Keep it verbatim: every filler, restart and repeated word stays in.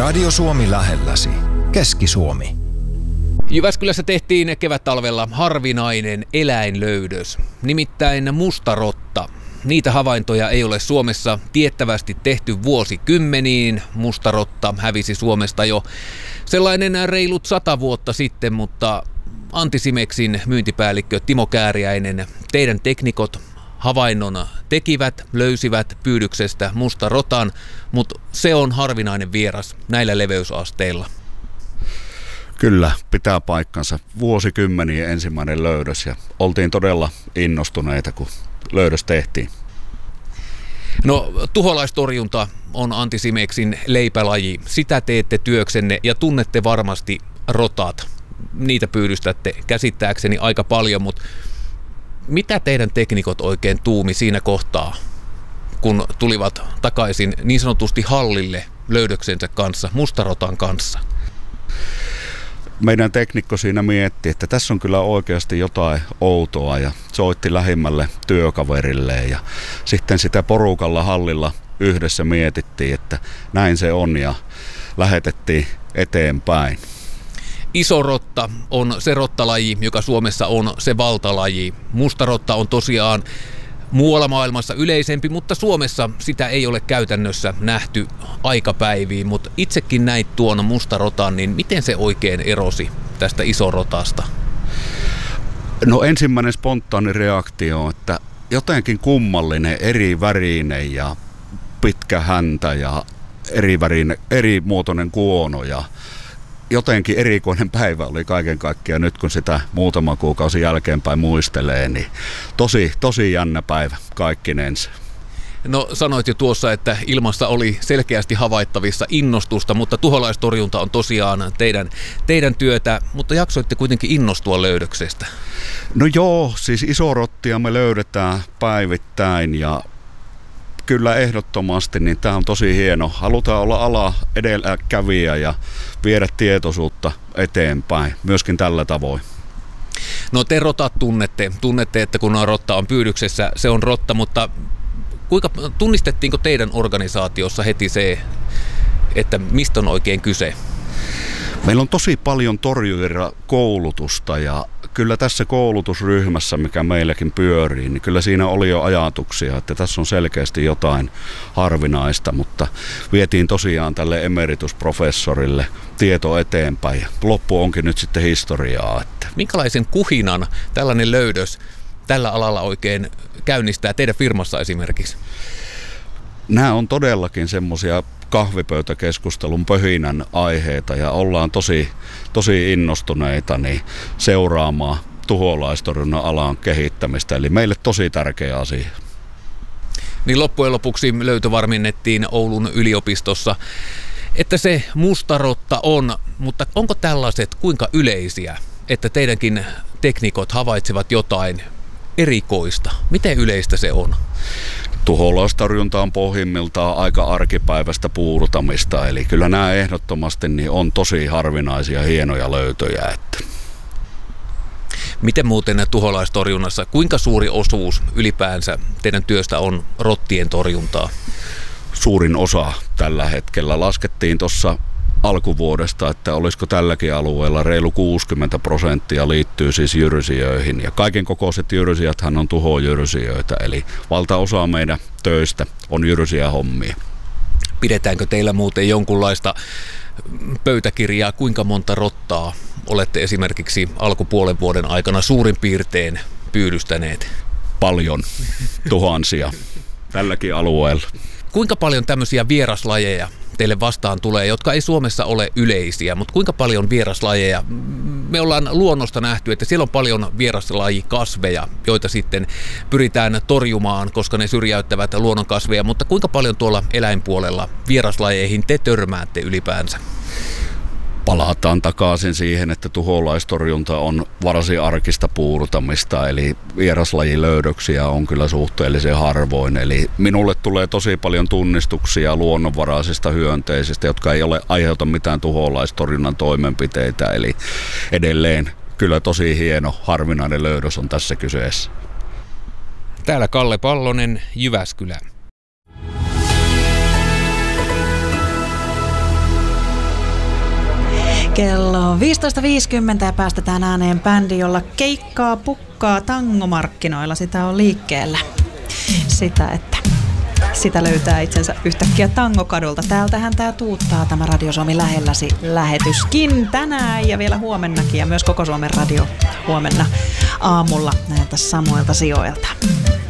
Radio Suomi lähelläsi. Keski-Suomi. Jyväskylässä tehtiin kevättalvella harvinainen eläinlöydös, nimittäin mustarotta. Niitä havaintoja ei ole Suomessa tiettävästi tehty vuosikymmeniin. Mustarotta hävisi Suomesta jo sellainen reilut sata vuotta sitten, mutta Antisimexin myyntipäällikkö Timo Kääriäinen, teidän teknikot havainnon tekivät, löysivät pyydyksestä mustarotan, mutta se on harvinainen vieras näillä leveysasteilla. Kyllä, pitää paikkansa. Vuosikymmenien ensimmäinen löydös ja oltiin todella innostuneita, kun löydös tehtiin. No, tuholaistorjunta on Antisimexin leipälaji. Sitä teette työksenne ja tunnette varmasti rotat. Niitä pyydystätte käsittääkseni aika paljon, mutta mitä teidän teknikot oikein tuumi siinä kohtaa, kun tulivat takaisin niin sanotusti hallille löydöksensä kanssa, mustarotan kanssa? Meidän teknikko siinä mietti, että tässä on kyllä oikeasti jotain outoa ja soitti lähimmälle työkaverille ja sitten sitä porukalla hallilla yhdessä mietittiin, että näin se on ja lähetettiin eteenpäin. Iso rotta on se rottalaji, joka Suomessa on se valtalaji. Mustarotta on tosiaan muualla maailmassa yleisempi, mutta Suomessa sitä ei ole käytännössä nähty aikapäiviin. Mutta itsekin näit tuon mustarotan, niin miten se oikein erosi tästä isorotasta? No ensimmäinen spontaani reaktio, että jotenkin kummallinen, eri värinen ja pitkä häntä ja eri värinen, eri muotoinen kuono ja jotenkin erikoinen päivä oli kaiken kaikkiaan nyt, kun sitä muutama kuukausi jälkeenpäin muistelee, niin tosi, tosi jännä päivä kaikkinensa. No sanoit jo tuossa, että ilmassa oli selkeästi havaittavissa innostusta, mutta tuholaistorjunta on tosiaan teidän, teidän työtä, mutta jaksoitte kuitenkin innostua löydöksestä. No joo, siis isorottia me löydetään päivittäin ja kyllä ehdottomasti, niin tämä on tosi hieno. Halutaan olla ala edelläkävijä ja viedä tietoisuutta eteenpäin, myöskin tällä tavoin. No te rotat tunnette, tunnette, että kun rotta on pyydyksessä, se on rotta, mutta kuinka tunnistettiinko teidän organisaatiossa heti se, että mistä on oikein kyse? Meillä on tosi paljon torjujia koulutusta ja kyllä tässä koulutusryhmässä, mikä meilläkin pyörii, niin kyllä siinä oli jo ajatuksia, että tässä on selkeästi jotain harvinaista, mutta vietiin tosiaan tälle emeritusprofessorille tieto eteenpäin ja loppu onkin nyt sitten historiaa. Että. Minkälaisen kuhinan tällainen löydös tällä alalla oikein käynnistää teidän firmassa esimerkiksi? Nämä on todellakin semmoisia kahvipöytäkeskustelun pöhinän aiheita ja ollaan tosi, tosi innostuneita niin seuraamaan tuholaistorjunnan alan kehittämistä. Eli meille tosi tärkeä asia. Niin loppujen lopuksi löytö varmennettiin Oulun yliopistossa, että se mustarotta on, mutta onko tällaiset kuinka yleisiä, että teidänkin teknikot havaitsevat jotain erikoista? Miten yleistä se on? Tuholaistorjunta on pohjimmiltaan aika arkipäiväistä puurtamista, eli kyllä nämä ehdottomasti niin on tosi harvinaisia hienoja löytöjä. Että. Miten muuten tuholaistorjunnassa, kuinka suuri osuus ylipäänsä teidän työstä on rottien torjuntaa? Suurin osa tällä hetkellä. Laskettiin tuossa alkuvuodesta, että olisiko tälläkin alueella reilu kuusikymmentä prosenttia liittyy siis jyrsijöihin. Ja kaiken kokoiset jyrsijäthän on tuhojyrsijöitä, eli valtaosa meidän töistä on jyrsijähommia. Pidetäänkö teillä muuten jonkunlaista pöytäkirjaa, kuinka monta rottaa olette esimerkiksi alkupuolen vuoden aikana suurin piirtein pyydystäneet? Paljon, tuhansia tälläkin alueella. Kuinka paljon tämmöisiä vieraslajeja teille vastaan tulee, jotka ei Suomessa ole yleisiä, mutta kuinka paljon vieraslajeja? Me ollaan luonnosta nähty, että siellä on paljon vieraslajikasveja, joita sitten pyritään torjumaan, koska ne syrjäyttävät luonnonkasveja, mutta kuinka paljon tuolla eläinpuolella vieraslajeihin te törmäätte ylipäänsä? Palataan takaisin siihen, että tuholaistorjunta on varsin arkista puurtamista, eli vieraslajilöydöksiä on kyllä suhteellisen harvoin. Eli minulle tulee tosi paljon tunnistuksia luonnonvaraisista hyönteisistä, jotka ei ole aiheuta mitään tuholaistorjunnan toimenpiteitä. Eli edelleen kyllä tosi hieno, harvinainen löydös on tässä kyseessä. Täällä Kalle Pallonen, Jyväskylä. Kello viisitoista viisikymmentä ja päästetään ääneen bändi, jolla keikkaa pukkaa tangomarkkinoilla. Sitä on liikkeellä. Sitä, että sitä löytää itsensä yhtäkkiä tangokadulta. Täältähän tää tuuttaa tämä Radio Suomi lähelläsi lähetyskin tänään ja vielä huomennakin ja myös Koko Suomen Radio huomenna aamulla näiltä samoilta sijoilta.